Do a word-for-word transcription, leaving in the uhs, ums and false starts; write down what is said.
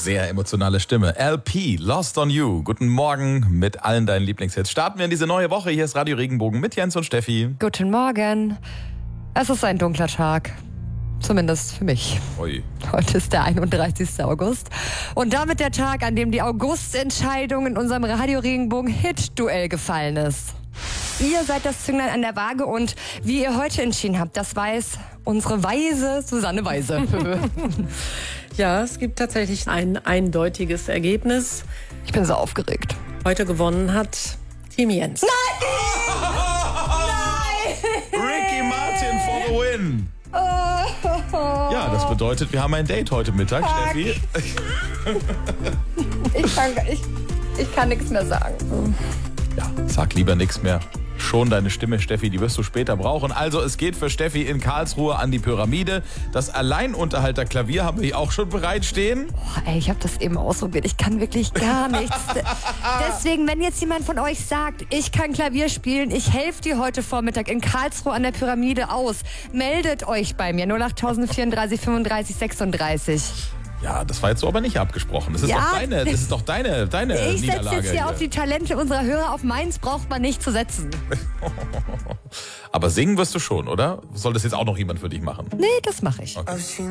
Sehr emotionale Stimme. L P, Lost on You. Guten Morgen mit allen deinen Lieblingshits. Starten wir in diese neue Woche. Hier ist Radio Regenbogen mit Jens und Steffi. Guten Morgen. Es ist ein dunkler Tag. Zumindest für mich. Ui. Heute ist der einunddreißigste August. Und damit der Tag, an dem die Augustentscheidung in unserem Radio Regenbogen Hit-Duell gefallen ist. Ihr seid das Zünglein an der Waage und wie ihr heute entschieden habt, das weiß unsere weise Susanne Weise. Ja, es gibt tatsächlich ein eindeutiges Ergebnis. Ich bin so aufgeregt. Heute gewonnen hat Team Jens. Nein! Ricky Martin for the win. Ja, das bedeutet, wir haben ein Date heute Mittag, Fuck. Steffi. Ich kann, ich, ich kann nichts mehr sagen. Ja, sag lieber nichts mehr. Schon deine Stimme, Steffi, die wirst du später brauchen. Also es geht für Steffi in Karlsruhe an die Pyramide. Das Alleinunterhalterklavier haben wir hier auch schon bereitstehen. Oh, ey, ich habe das eben ausprobiert. Ich kann wirklich gar nichts. Deswegen, wenn jetzt jemand von euch sagt, ich kann Klavier spielen, ich helfe dir heute Vormittag in Karlsruhe an der Pyramide aus, meldet euch bei mir. null acht vierunddreißig fünfunddreißig sechsunddreißig. Ja, das war jetzt so aber nicht abgesprochen. Das ist Ja, doch deine, das ist doch deine, deine Ich setze Niederlage jetzt hier auf die Talente unserer Hörer. Auf meins braucht man nicht zu setzen. Aber singen wirst du schon, oder? Soll das jetzt auch noch jemand für dich machen? Nee, das mache ich. Okay.